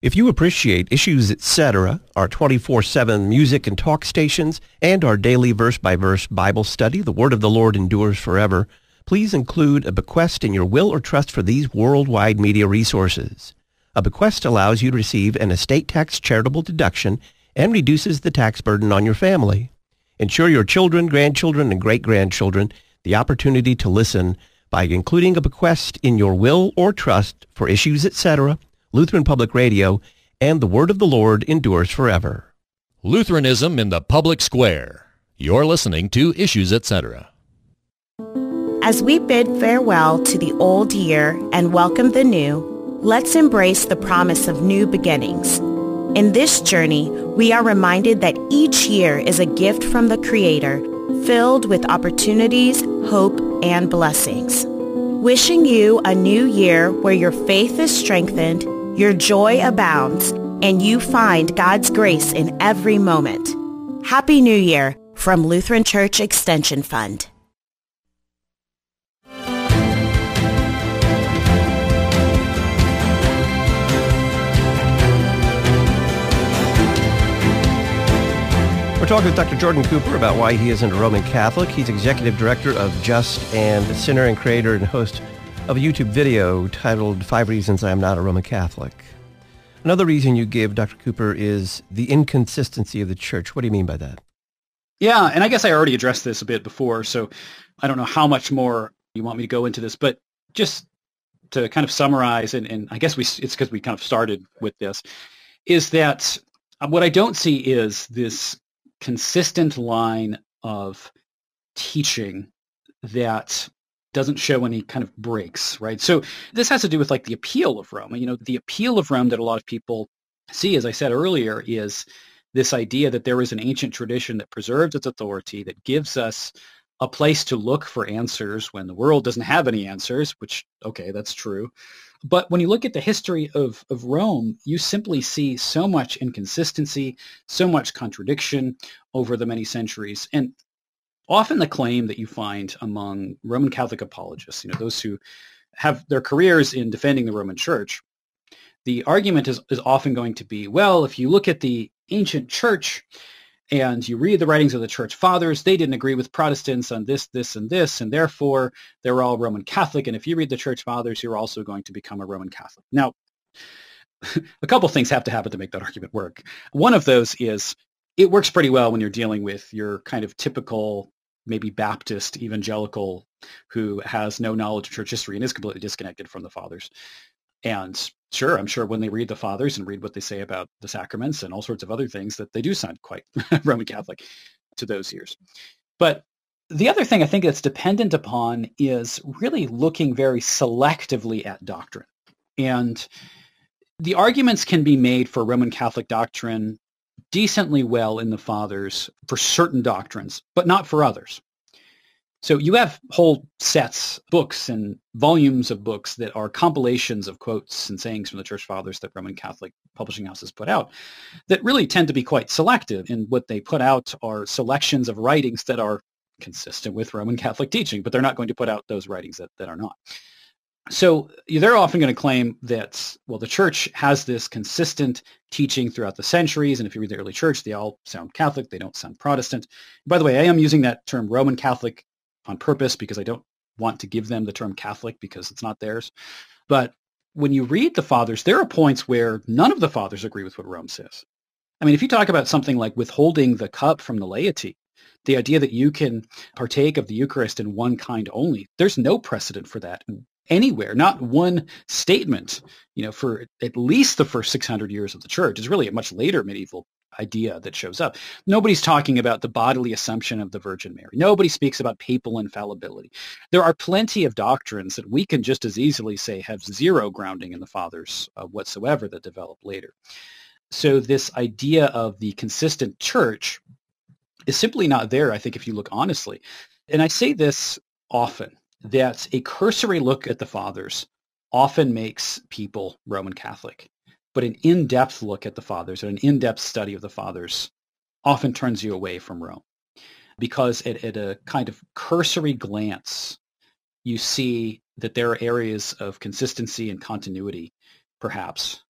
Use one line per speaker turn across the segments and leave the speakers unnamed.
If you appreciate Issues Etc., our 24/7 music and talk stations, and our daily verse-by-verse Bible study, The Word of the Lord Endures Forever, please include a bequest in your will or trust for these worldwide media resources. A bequest allows you to receive an estate tax charitable deduction and reduces the tax burden on your family. Ensure your children, grandchildren, and great-grandchildren the opportunity to listen by including a bequest in your will or trust for Issues Etc., Lutheran Public Radio, and The Word of the Lord Endures Forever.
Lutheranism in the Public Square. You're listening to Issues Etc.
As we bid farewell to the old year and welcome the new, let's embrace the promise of new beginnings. In this journey, we are reminded that each year is a gift from the Creator, filled with opportunities, hope, and blessings. Wishing you a new year where your faith is strengthened, your joy abounds, and you find God's grace in every moment. Happy New Year from Lutheran Church Extension Fund.
We're talking with Dr. Jordan Cooper about why he isn't a Roman Catholic. He's executive director of Just and Sinner and creator and host of a YouTube video titled 5 Reasons I Am Not a Roman Catholic. Another reason you give, Dr. Cooper, is the inconsistency of the church. What do you mean by that?
Yeah, and I guess I already addressed this a bit before, so I don't know how much more you want me to go into this, but just to kind of summarize, and I guess it's because we kind of started with this, is that what I don't see is this consistent line of teaching that doesn't show any kind of breaks, right? So this has to do with like the appeal of Rome. You know, the appeal of Rome that a lot of people see, as I said earlier, is this idea that there is an ancient tradition that preserves its authority, that gives us a place to look for answers when the world doesn't have any answers, which, okay, that's true. But when you look at the history of Rome, you simply see so much inconsistency, so much contradiction over the many centuries. And often the claim that you find among Roman Catholic apologists, those who have their careers in defending the Roman Church, the argument is often going to be, well, if you look at the ancient church and you read the writings of the church fathers, they didn't agree with Protestants on this, this, and this, and therefore they were all Roman Catholic. And if you read the church fathers, you're also going to become a Roman Catholic. Now, a couple things have to happen to make that argument work. One of those is it works pretty well when you're dealing with your kind of typical, maybe Baptist evangelical who has no knowledge of church history and is completely disconnected from the fathers. And sure, I'm sure when they read the fathers and read what they say about the sacraments and all sorts of other things, that they do sound quite Roman Catholic to those ears. But the other thing I think that's dependent upon is really looking very selectively at doctrine. And the arguments can be made for Roman Catholic doctrine decently well in the fathers for certain doctrines, but not for others. So you have whole sets, books and volumes of books that are compilations of quotes and sayings from the church fathers that Roman Catholic publishing houses put out that really tend to be quite selective. And what they put out are selections of writings that are consistent with Roman Catholic teaching, but they're not going to put out those writings that are not. So they're often going to claim that, well, the church has this consistent teaching throughout the centuries, and if you read the early church, they all sound Catholic, they don't sound Protestant. By the way, I am using that term Roman Catholic on purpose because I don't want to give them the term Catholic because it's not theirs. But when you read the fathers, there are points where none of the fathers agree with what Rome says. I mean, if you talk about something like withholding the cup from the laity, the idea that you can partake of the Eucharist in one kind only, there's no precedent for that anywhere, not one statement, for at least the first 600 years of the church. It's really a much later medieval idea that shows up. Nobody's talking about the bodily assumption of the Virgin Mary. Nobody speaks about papal infallibility. There are plenty of doctrines that we can just as easily say have zero grounding in the fathers whatsoever that develop later. So this idea of the consistent church is simply not there, I think, if you look honestly. And I say this often, that a cursory look at the fathers often makes people Roman Catholic. But an in-depth look at the fathers, or an in-depth study of the fathers, often turns you away from Rome. Because at a kind of cursory glance, you see that there are areas of consistency and continuity, perhaps,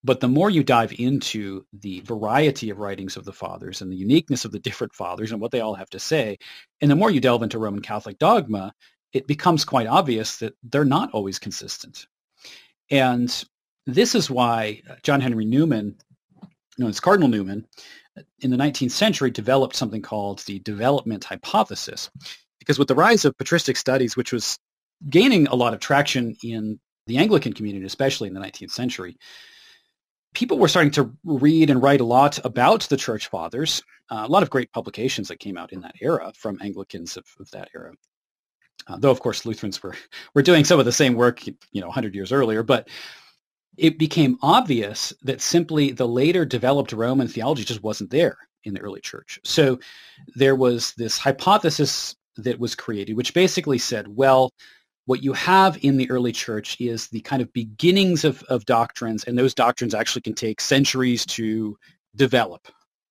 But the more you dive into the variety of writings of the fathers and the uniqueness of the different fathers and what they all have to say, and the more you delve into Roman Catholic dogma, it becomes quite obvious that they're not always consistent. And this is why John Henry Newman, known as Cardinal Newman, in the 19th century developed something called the development hypothesis. Because with the rise of patristic studies, which was gaining a lot of traction in the Anglican community, especially in the 19th century, people were starting to read and write a lot about the church fathers, a lot of great publications that came out in that era from Anglicans of that era. Though, of course, Lutherans were doing some of the same work, 100 years earlier, but it became obvious that simply the later developed Roman theology just wasn't there in the early church. So there was this hypothesis that was created, which basically said, well, what you have in the early church is the kind of beginnings of doctrines, and those doctrines actually can take centuries to develop.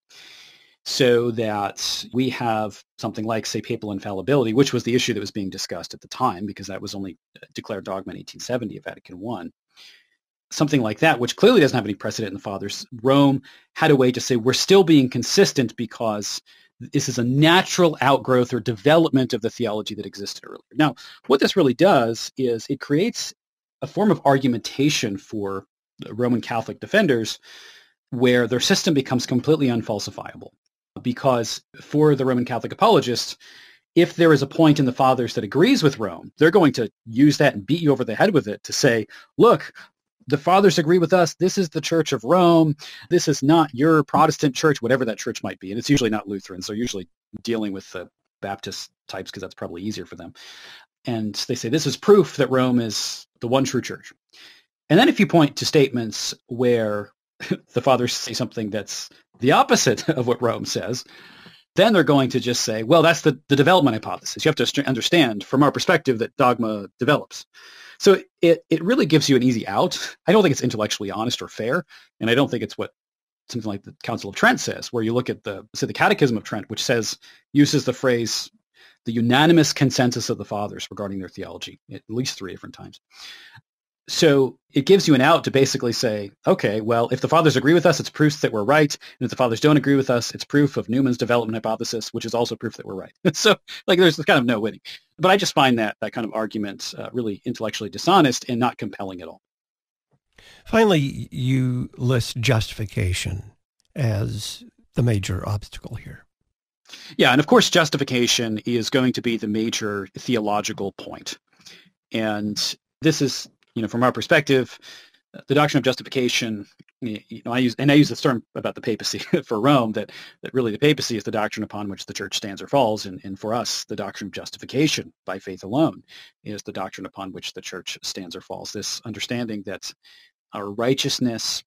So that we have something like, say, papal infallibility, which was the issue that was being discussed at the time, because that was only declared dogma in 1870 at Vatican I. Something like that, which clearly doesn't have any precedent in the fathers. Rome had a way to say, we're still being consistent because this is a natural outgrowth or development of the theology that existed earlier. Now, what this really does is it creates a form of argumentation for the Roman Catholic defenders where their system becomes completely unfalsifiable. Because for the Roman Catholic apologists, if there is a point in the fathers that agrees with Rome, they're going to use that and beat you over the head with it to say, look, the fathers agree with us. This is the Church of Rome. This is not your Protestant church, whatever that church might be. And it's usually not Lutherans. They're usually dealing with the Baptist types because that's probably easier for them. And they say, this is proof that Rome is the one true church. And then if you point to statements where the fathers say something that's the opposite of what Rome says, then they're going to just say, well, that's the development hypothesis. You have to understand from our perspective that dogma develops. So it really gives you an easy out. I don't think it's intellectually honest or fair, and I don't think it's what something like the Council of Trent says, where you look at the Catechism of Trent, which uses the phrase, the unanimous consensus of the fathers regarding their theology, at least 3 different times. So it gives you an out to basically say, okay, well, if the fathers agree with us, it's proof that we're right. And if the fathers don't agree with us, it's proof of Newman's development hypothesis, which is also proof that we're right. So there's kind of no winning. But I just find that kind of argument really intellectually dishonest and not compelling at all.
Finally, you list justification as the major obstacle here.
Yeah, and of course, justification is going to be the major theological point. And this is, from our perspective, the doctrine of justification, I use this term about the papacy for Rome, that really the papacy is the doctrine upon which the church stands or falls. And for us, the doctrine of justification by faith alone is the doctrine upon which the church stands or falls. This understanding that our righteousness,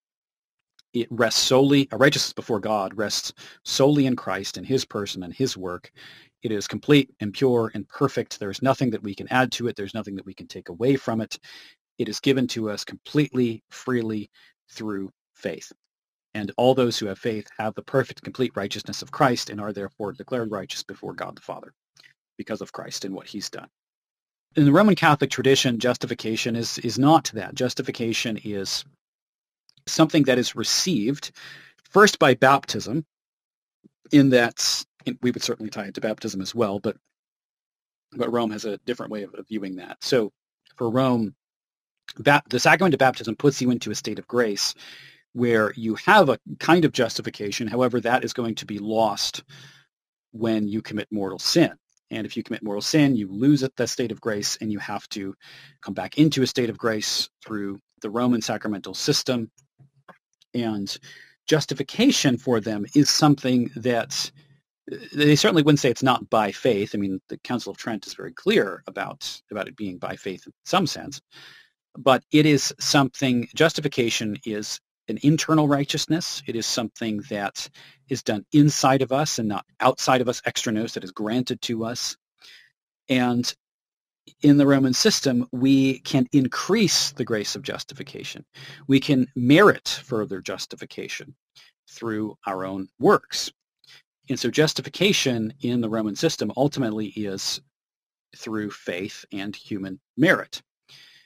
our righteousness before God rests solely in Christ and his person and his work. It is complete and pure and perfect. There is nothing that we can add to it. There's nothing that we can take away from it. It is given to us completely, freely through faith. And all those who have faith have the perfect, complete righteousness of Christ and are therefore declared righteous before God the Father because of Christ and what he's done. In the Roman Catholic tradition, justification is not that. Justification is something that is received first by baptism, in that we would certainly tie it to baptism as well, but Rome has a different way of viewing that. So for Rome, the sacrament of baptism puts you into a state of grace where you have a kind of justification. However, that is going to be lost when you commit mortal sin. And if you commit mortal sin, you lose that state of grace, and you have to come back into a state of grace through the Roman sacramental system. And justification for them is something that they certainly wouldn't say it's not by faith. I mean, the Council of Trent is very clear about it being by faith in some sense. But it is something, justification is an internal righteousness. It is something that is done inside of us and not outside of us, extranos, that is granted to us. And in the Roman system, we can increase the grace of justification. We can merit further justification through our own works. And so justification in the Roman system ultimately is through faith and human merit.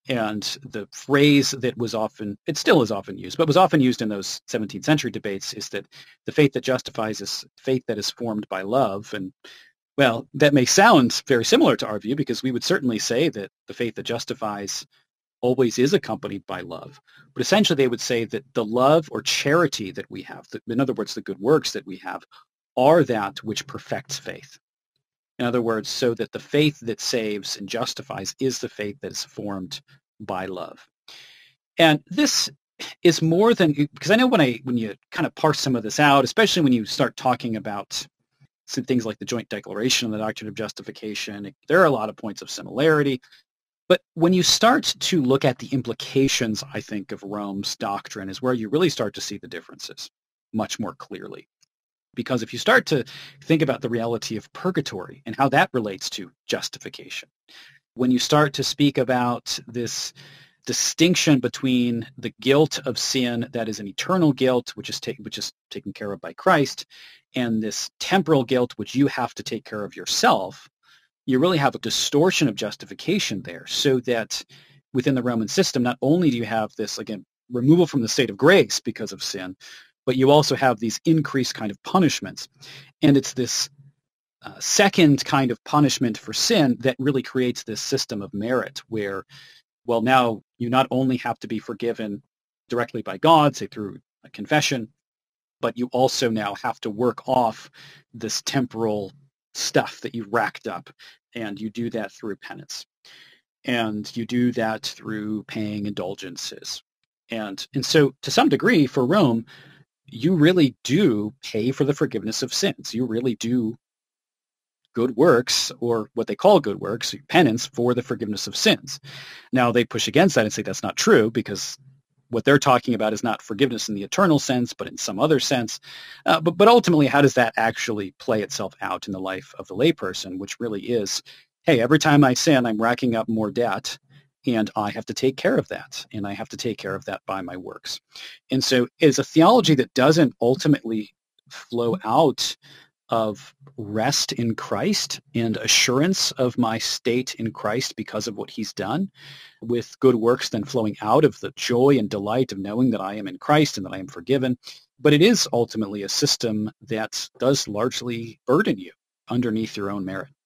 And the phrase that was often, it still is often used, but was often used in those 17th century debates is that the faith that justifies is faith that is formed by love. And well, that may sound very similar to our view, because we would certainly say that the faith that justifies always is accompanied by love. But essentially they would say that the love or charity that we have, in other words, the good works that we have, are that which perfects faith. In other words, so that the faith that saves and justifies is the faith that is formed by love. And this is more than, because I know when you kind of parse some of this out, especially when you start talking about some things like the joint declaration of the doctrine of justification, there are a lot of points of similarity. But when you start to look at the implications, I think, of Rome's doctrine is where you really start to see the differences much more clearly. Because if you start to think about the reality of purgatory and how that relates to justification, when you start to speak about this distinction between the guilt of sin that is an eternal guilt, which is taken care of by Christ, and this temporal guilt, which you have to take care of yourself, you really have a distortion of justification there, so that within the Roman system, not only do you have this, again, removal from the state of grace because of sin, but you also have these increased kind of punishments. And it's this second kind of punishment for sin that really creates this system of merit where, well, now you not only have to be forgiven directly by God, say through a confession, but you also now have to work off this temporal stuff that you racked up, and you do that through penance. And you do that through paying indulgences. And so to some degree for Rome, you really do pay for the forgiveness of sins. You really do good works, or what they call good works, penance, for the forgiveness of sins. Now, they push against that and say that's not true, because what they're talking about is not forgiveness in the eternal sense, but in some other sense. But ultimately, how does that actually play itself out in the life of the layperson, which really is, hey, every time I sin, I'm racking up more debt, and I have to take care of that, and I have to take care of that by my works. And so it's a theology that doesn't ultimately flow out of rest in Christ and assurance of my state in Christ because of what he's done, with good works then flowing out of the joy and delight of knowing that I am in Christ and that I am forgiven. But it is ultimately a system that does largely burden you underneath your own merit.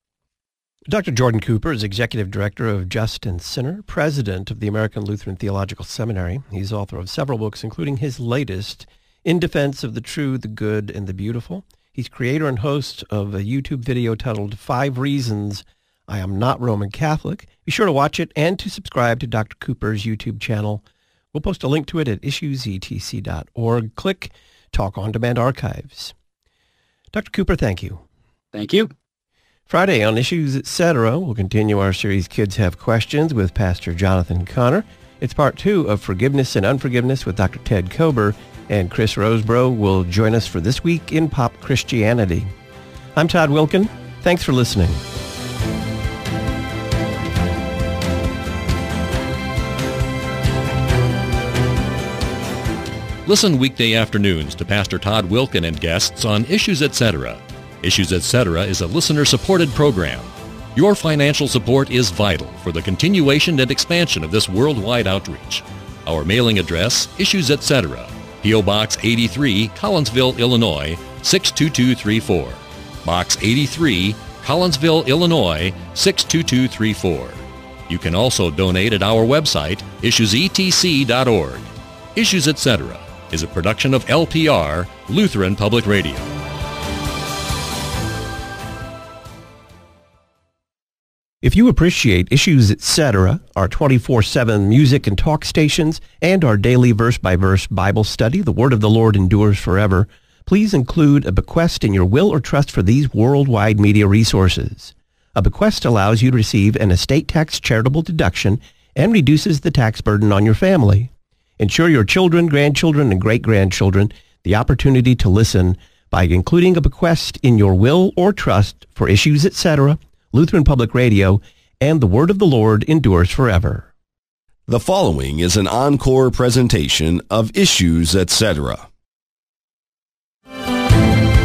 Dr. Jordan Cooper is Executive Director of Just and Sinner, President of the American Lutheran Theological Seminary. He's author of several books, including his latest, In Defense of the True, the Good, and the Beautiful. He's creator and host of a YouTube video titled 5 Reasons I Am Not Roman Catholic. Be sure to watch it and to subscribe to Dr. Cooper's YouTube channel. We'll post a link to it at issuesetc.org. Click Talk On Demand Archives. Dr. Cooper, thank you.
Thank you.
Friday on Issues Etc., we'll continue our series Kids Have Questions with Pastor Jonathan Connor. It's part 2 of Forgiveness and Unforgiveness with Dr. Ted Kober, and Chris Rosebrough will join us for This Week in Pop Christianity. I'm Todd Wilkin. Thanks for listening.
Listen weekday afternoons to Pastor Todd Wilkin and guests on Issues Etc. Issues Etc. is a listener-supported program. Your financial support is vital for the continuation and expansion of this worldwide outreach. Our mailing address, Issues Etc., P.O. Box 83, Collinsville, Illinois, 62234. Box 83, Collinsville, Illinois, 62234. You can also donate at our website, issuesetc.org. Issues Etc. is a production of LPR, Lutheran Public Radio.
If you appreciate Issues Etc., our 24/7 music and talk stations, and our daily verse-by-verse Bible study, The Word of the Lord Endures Forever, please include a bequest in your will or trust for these worldwide media resources. A bequest allows you to receive an estate tax charitable deduction and reduces the tax burden on your family. Ensure your children, grandchildren, and great-grandchildren the opportunity to listen by including a bequest in your will or trust for Issues Etc., Lutheran Public Radio, and The Word of the Lord Endures Forever.
The following is an encore presentation of Issues Etc.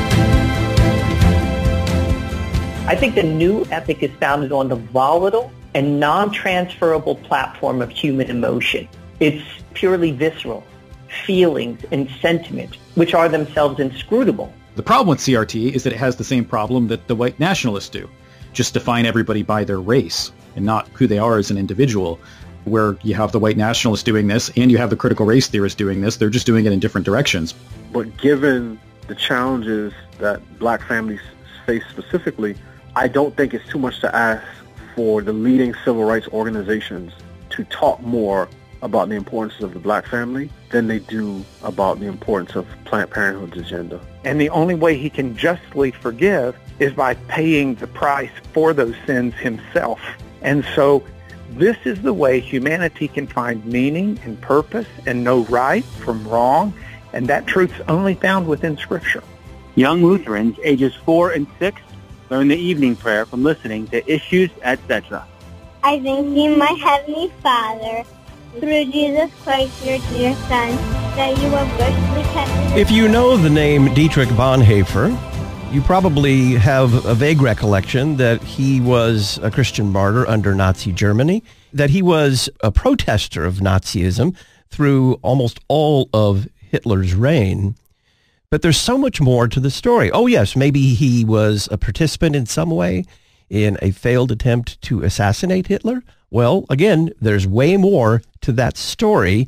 I think the new ethic is founded on the volatile and non-transferable platform of human emotion. It's purely visceral, feelings and sentiment, which are themselves inscrutable.
The problem with CRT is that it has the same problem that the white nationalists do. Just define everybody by their race and not who they are as an individual, where you have the white nationalists doing this and you have the critical race theorists doing this. They're just doing it in different directions.
But given the challenges that black families face specifically, I don't think it's too much to ask for the leading civil rights organizations to talk more about the importance of the black family than they do about the importance of Planned Parenthood's agenda.
And the only way he can justly forgive is by paying the price for those sins himself. And so this is the way humanity can find meaning and purpose and know right from wrong, and that truth's only found within Scripture.
Young Lutherans, ages 4 and 6, learn the evening prayer from listening to Issues, Etc.
I thank you, my Heavenly Father, through Jesus Christ, your dear Son, that you have graciously kept me.
If you know the name Dietrich Bonhoeffer, you probably have a vague recollection that he was a Christian martyr under Nazi Germany, that he was a protester of Nazism through almost all of Hitler's reign. But there's so much more to the story. Oh, yes, maybe he was a participant in some way in a failed attempt to assassinate Hitler. Well, again, there's way more to that story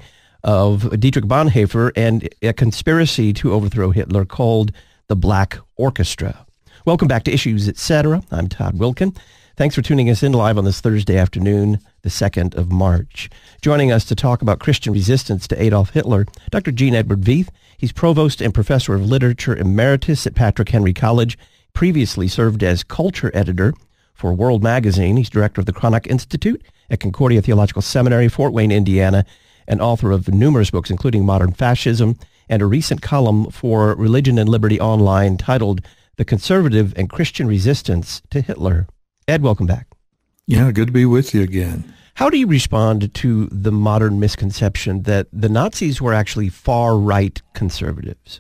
of Dietrich Bonhoeffer and a conspiracy to overthrow Hitler called the Black Orchestra. Welcome back to Issues, Etc. I'm Todd Wilken. Thanks for tuning us in live on this Thursday afternoon, the 2nd of March. Joining us to talk about Christian resistance to Adolf Hitler, Dr. Gene Edward Veith. He's Provost and Professor of Literature Emeritus at Patrick Henry College, previously served as Culture Editor for World Magazine. He's Director of the Cranach Institute at Concordia Theological Seminary, Fort Wayne, Indiana, and author of numerous books, including Modern Fascism and a recent column for Religion and Liberty Online titled The Conservative and Christian Resistance to Hitler. Ed, welcome back.
Yeah, good to be with you again.
How do you respond to the modern misconception that the Nazis were actually far-right conservatives?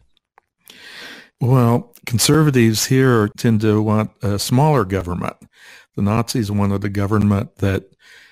Well, conservatives here tend to want a smaller government. The Nazis wanted a government that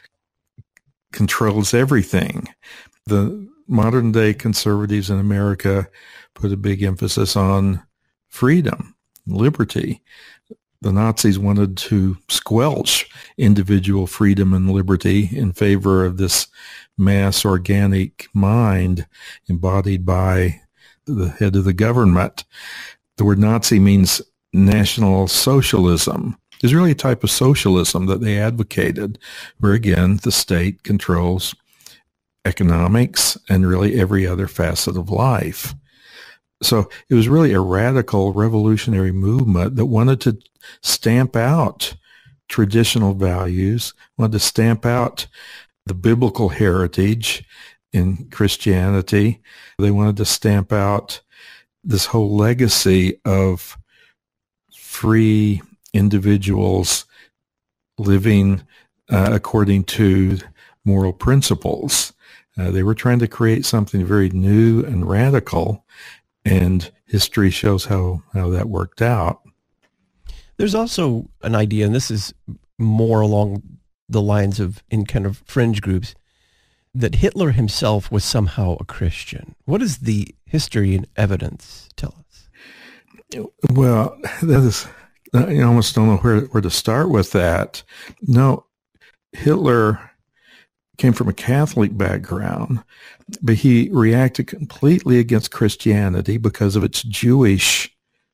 controls everything. The modern-day conservatives in America put a big emphasis on freedom, liberty. The Nazis wanted to squelch individual freedom and liberty in favor of this mass organic mind embodied by the head of the government. The word Nazi means National Socialism. There's really a type of socialism that they advocated where, again, the state controls economics and really every other facet of life. So it was really a radical revolutionary movement that wanted to stamp out traditional values, wanted to stamp out the biblical heritage in Christianity. They wanted to stamp out this whole legacy of free individuals living according to moral principles. They were trying to create something very new and radical, and history shows how that worked out.
There's also an idea, and this is more along the lines of in kind of fringe groups, that Hitler himself was somehow a Christian. What does the history and evidence tell us?
Well, that is, I almost don't know where to start with that. No, Hitler came from a Catholic background, but he reacted completely against Christianity because of its Jewish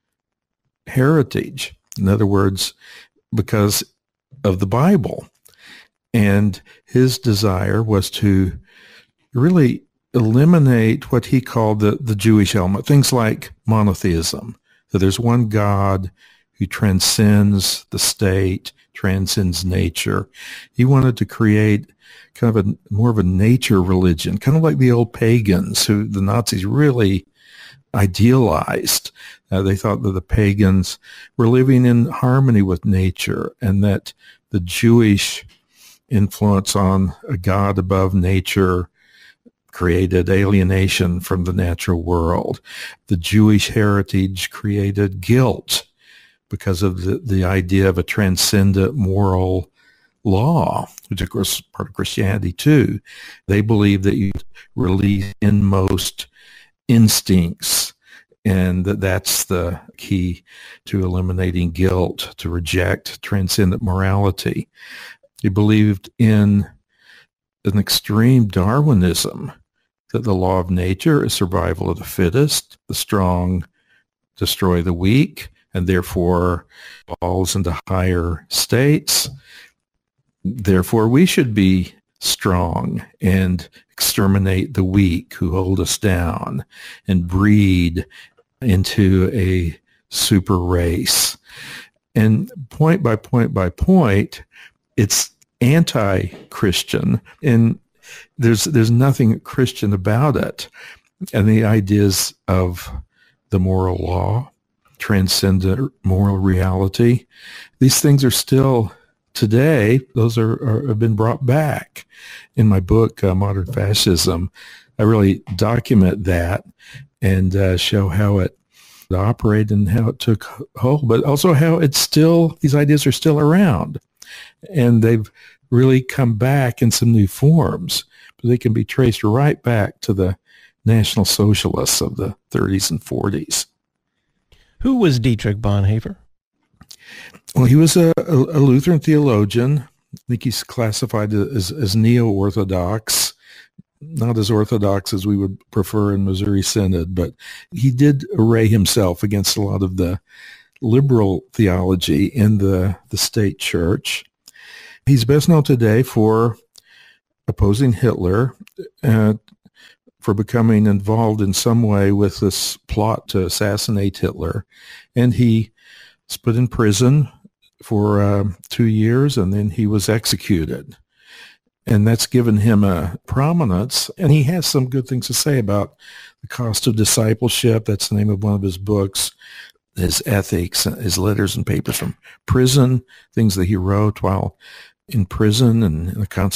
heritage. In other words, because of the Bible. And his desire was to really eliminate what he called the Jewish element, things like monotheism, that there's one God who transcends the state, transcends nature. He wanted to create kind of more of a nature religion, kind of like the old pagans who the Nazis really idealized. They thought that the pagans were living in harmony with nature, and that the Jewish influence on a God above nature created alienation from the natural world. The Jewish heritage created guilt because of the idea of a transcendent moral law, which of course is part of Christianity too. They believe that you release inmost instincts, and that's the key to eliminating guilt, to reject transcendent morality. He believed in an extreme Darwinism, that the law of nature is survival of the fittest, the strong destroy the weak, and therefore falls into higher states. Therefore, we should be strong and exterminate the weak who hold us down and breed into a super race. And point by point by point, it's anti-Christian, and there's nothing Christian about it. And the ideas of the moral law, transcendent moral reality, these things are still today, those have been brought back. In my book, Modern Fascism, I really document that and show how it operated and how it took hold, but also how these ideas are still around. And they've really come back in some new forms, but they can be traced right back to the National Socialists of the 30s and 40s.
Who was Dietrich Bonhoeffer?
Well, he was a Lutheran theologian. I think he's classified as neo-Orthodox, not as Orthodox as we would prefer in Missouri Synod, but he did array himself against a lot of the liberal theology in the state church. He's best known today for opposing Hitler, for becoming involved in some way with this plot to assassinate Hitler. And he was put in prison for 2 years, and then he was executed. And that's given him a prominence. And he has some good things to say about the cost of discipleship. That's the name of one of his books. His ethics, his letters and papers from prison, things that he wrote while in prison and in the concentration